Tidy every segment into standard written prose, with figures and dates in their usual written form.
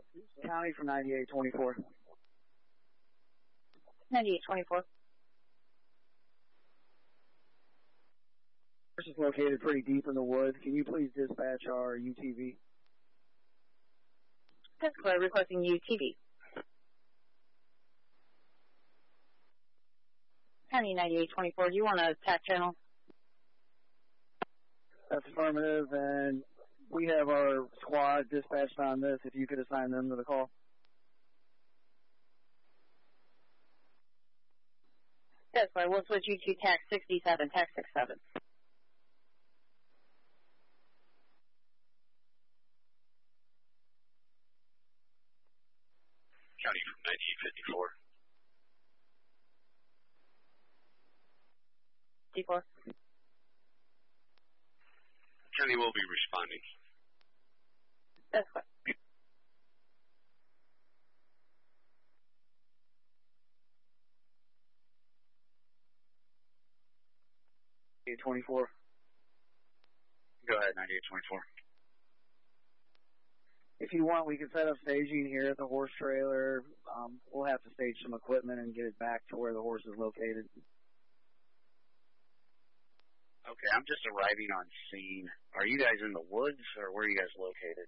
County from 9824. 9824. Horse is located pretty deep in the woods. Can you please dispatch our UTV? That's clear. Requesting UTV. County 9824. Do you want a TAC channel? That's affirmative, and we have our squad dispatched on this. If you could assign them to the call. That's right. We'll switch you to TAC 67, TAC 67. County from 9854. D4. County will be responding. That's right. 9824. Go ahead, 9824. If you want, we can set up staging here at the horse trailer. We'll have to stage some equipment and get it back to where the horse is located. Okay, I'm just arriving on scene. Are you guys in the woods, or where are you guys located?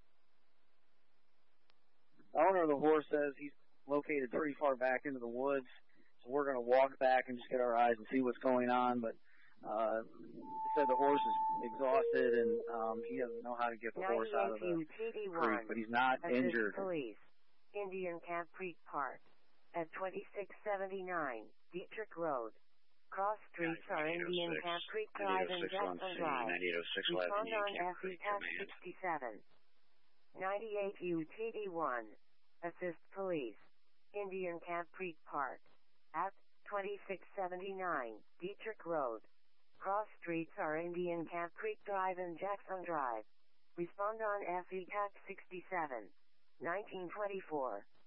The owner of the horse says he's located pretty far back into the woods, so we're going to walk back and just get our eyes and see what's going on, but he said the horse is exhausted and he doesn't know how to get the horse out of the creek, but he's not injured. Police, Indian Camp Creek Park, at 2679 Dietrich Road. Cross streets are Indian Camp Creek Drive and Jackson Drive. Respond on FE TAC 67. 98 UTD1. Assist Police, Indian Camp Creek Park, at 2679 Dietrich Road. Cross streets are Indian Camp Creek Drive and Jackson Drive. Respond on FE TAC 67. 1924.